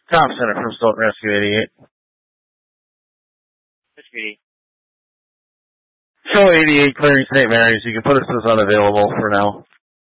Tom Center from Stoughton Rescue 88. Rescue 88. Show 88 clearing St. Mary's. You can put us as unavailable for now.